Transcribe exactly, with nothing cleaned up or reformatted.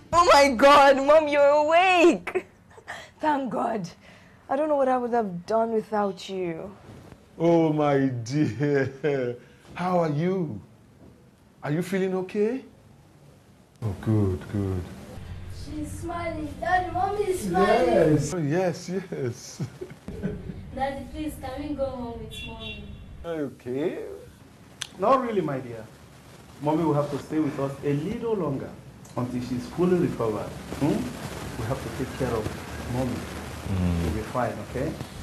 Oh my God, Mom, you're awake. Thank God. I don't know what I would have done without you. Oh my dear. How are you? Are you feeling okay? Oh, good, good. She's smiling. Daddy, Mommy is smiling. Yes. Oh, yes, yes. Daddy, please, can we go home with Mommy? Okay. Not really, my dear. Mommy will have to stay with us a little longer until she's fully recovered. Hmm? We have to take care of Mommy. Mm. She'll be fine, okay?